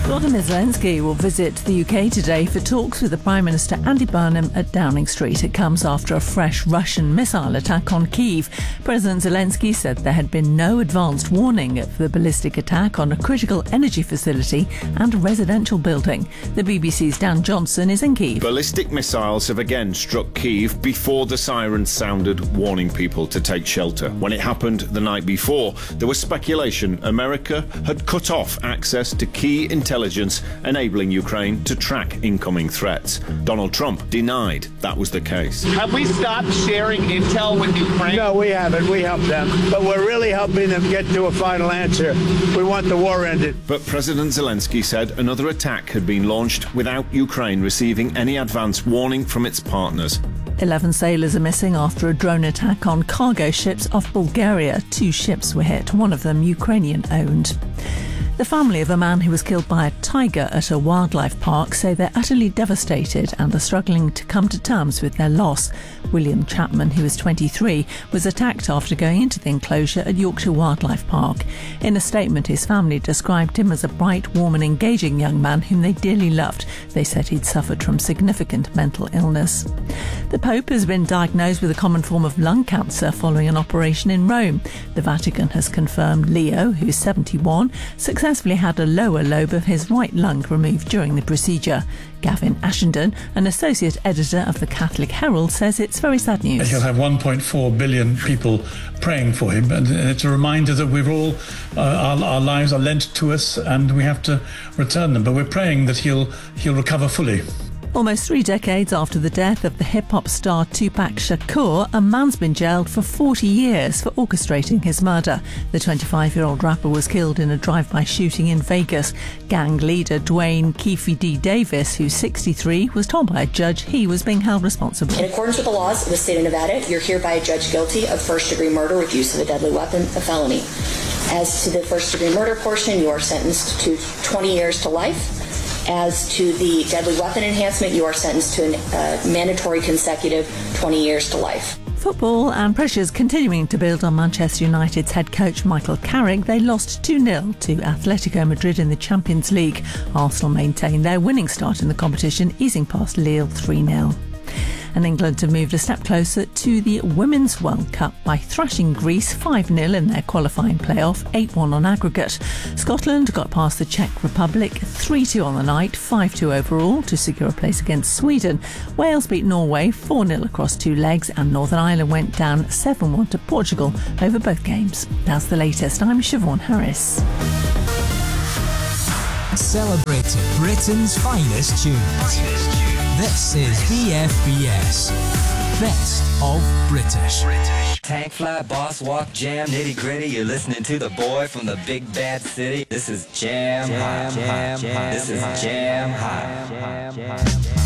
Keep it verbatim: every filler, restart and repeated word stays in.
Volodymyr Zelensky will visit the U K today for talks with the Prime Minister Andy Burnham at Downing Street. It comes after a fresh Russian missile attack on Kyiv. President Zelensky said there had been no advanced warning of the ballistic attack on a critical energy facility and a residential building. The B B C's Dan Johnson is in Kyiv. Ballistic missiles have again struck Kyiv before the sirens sounded, warning people to take shelter. When it happened the night before, there was speculation America had cut off access to key intelligence Intelligence, enabling Ukraine to track incoming threats. Donald Trump denied that was the case. Have we stopped sharing intel with Ukraine? No, we haven't. We helped them. But we're really helping them get to a final answer. We want the war ended. But President Zelensky said another attack had been launched without Ukraine receiving any advance warning from its partners. Eleven sailors are missing after a drone attack on cargo ships off Bulgaria. Two ships were hit, one of them Ukrainian-owned. The family of a man who was killed by a tiger at a wildlife park say they're utterly devastated and are struggling to come to terms with their loss. William Chapman, who was twenty-three, was attacked after going into the enclosure at Yorkshire Wildlife Park. In a statement, his family described him as a bright, warm and engaging young man whom they dearly loved. They said he'd suffered from significant mental illness. The Pope has been diagnosed with a common form of lung cancer following an operation in Rome. The Vatican has confirmed Leo, who's seventy-one, successfully had a lower lobe of his right lung removed during the procedure. Gavin Ashenden, an associate editor of the Catholic Herald, says it's very sad news. He'll have one point four billion people praying for him, and it's a reminder that we're all, uh, our, our lives are lent to us and we have to return them. But we're praying that he'll he'll recover fully. Almost three decades after the death of the hip-hop star Tupac Shakur, a man's been jailed for forty years for orchestrating his murder. The twenty-five-year-old rapper was killed in a drive-by shooting in Vegas. Gang leader Dwayne Keefe D. Davis, who's sixty-three, was told by a judge he was being held responsible. In accordance with the laws of the state of Nevada, you're hereby judged guilty of first-degree murder with use of a deadly weapon, a felony. As to the first-degree murder portion, you are sentenced to twenty years to life. As to the deadly weapon enhancement, you are sentenced to a uh, mandatory consecutive twenty years to life. Football and pressures continuing to build on Manchester United's head coach Michael Carrick. They lost two nil to Atletico Madrid in the Champions League. Arsenal maintained their winning start in the competition, easing past Lille three nil. And England have moved a step closer to the Women's World Cup by thrashing Greece five nil in their qualifying playoff, eight one on aggregate. Scotland got past the Czech Republic three two on the night, five two overall to secure a place against Sweden. Wales beat Norway four nil across two legs, and Northern Ireland went down seven one to Portugal over both games. That's the latest. I'm Siobhan Harris. Celebrating Britain's finest tunes. This is B F B S, Best of British. Tank fly, boss walk, jam, nitty gritty. You're listening to the boy from the big bad city. This is Jam Hot. This is Jam Hot.